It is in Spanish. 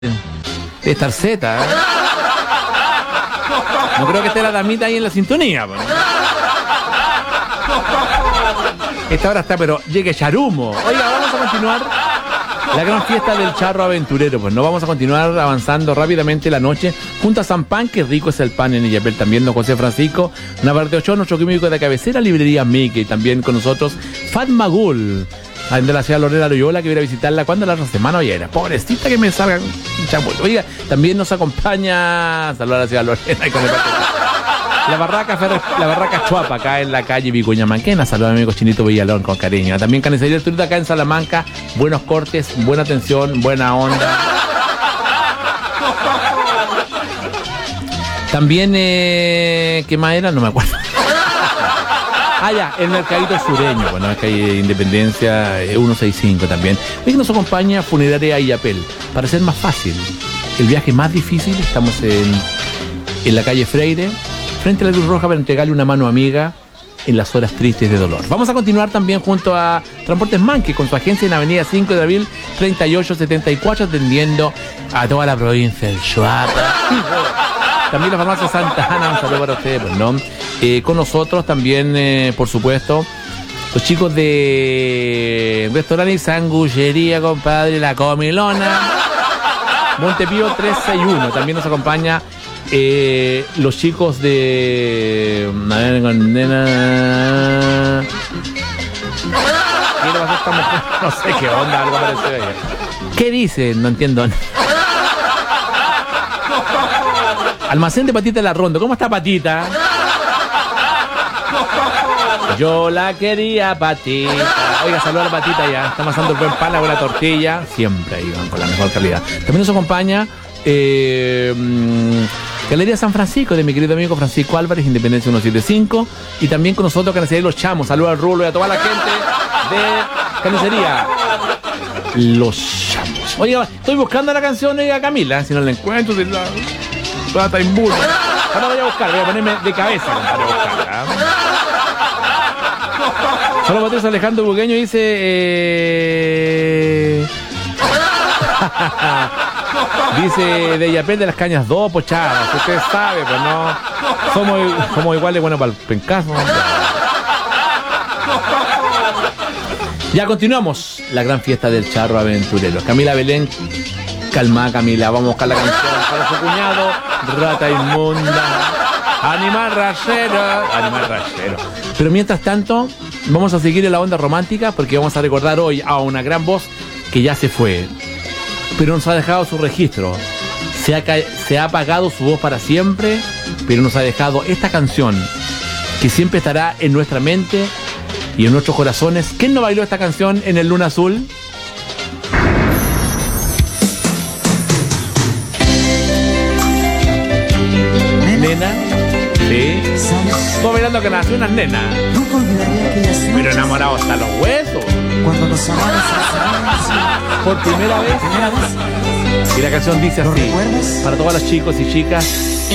de estar zeta, ¿eh? No creo que esté la damita ahí en la sintonía, pues. Esta hora está, pero llegue charumo. Oiga, vamos a continuar la gran fiesta del charro aventurero. Pues no vamos a continuar avanzando rápidamente la noche junto a San Pan, que rico es el pan en Illapel. También don José Francisco Navarrete Ochoa, nuestro químico de cabecera, librería Mickey. También con nosotros Fatma Gul, de la ciudad de Lorena Loyola, que voy a visitarla cuando la otra semana. Oye, era pobrecita que me salga un chamuyo. Oiga, también nos acompaña, saludos a la ciudad de Lorena y con el la barraca Chuapa, acá en la calle Vicuña Manquena. Saludos a mi amigo Chinito Villalón con cariño. También Carnicería Arturita acá en Salamanca. Buenos cortes, buena atención, buena onda. También, ¿qué más era? No me acuerdo. Ya, el Mercadito Sureño. Bueno, es calle Independencia 165 también. Hoy nos acompaña Funeraria Illapel. Para ser más fácil, el viaje más difícil, estamos en la calle Freire, frente a la Cruz Roja, para entregarle una mano amiga en las horas tristes de dolor. Vamos a continuar también junto a Transportes Manque, con su agencia en Avenida 5 de Abril 3874, atendiendo a toda la provincia del Chuapa. También la farmacia Santa Ana, un saludo para ustedes, pues, ¿no? Con nosotros también, por supuesto, los chicos de Restaurante y Sanguchería, compadre, La Comilona, Montepío 361. También nos acompaña los chicos de... A ver, con nena... No sé qué onda, algo parecido ahí. ¿Qué dicen? No entiendo. Almacén de Patita de la Ronda. ¿Cómo está Patita? Yo la quería, Patita. Oiga, saluda a la Patita ya. Está amasando el buen pan, la buena tortilla. Siempre ahí van con la mejor calidad. También nos acompaña Galería San Francisco, de mi querido amigo Francisco Álvarez, Independencia 175. Y también con nosotros Carnicería Los Chamos. Saludos al Rulo y a toda la gente de Carnicería Los Chamos. Oiga, estoy buscando la canción de Camila. Si no la encuentro, si la... Ahora voy a buscar, voy a ponerme de cabeza para buscarla. Solo Patricio Alejandro Bugueño dice dice de Illapel de las Cañas 2, pochadas. Usted sabe, pues no somos iguales, bueno, para el pencazo. Ya continuamos la gran fiesta del charro aventurero. Camila Belén, calma Camila, vamos a buscar la canción para su cuñado, rata inmunda, animal rayero. Pero mientras tanto, vamos a seguir en la onda romántica, porque vamos a recordar hoy a una gran voz que ya se fue, pero nos ha dejado su registro. Se ha apagado su voz para siempre, pero nos ha dejado esta canción que siempre estará en nuestra mente y en nuestros corazones. ¿Quién no bailó esta canción en el Luna Azul? Nena, sí. Estoy bailando que nació una nena, pero enamorado hasta los huesos. Cuando nos amamos por primera vez. Y la canción dice así: para todos los chicos y chicas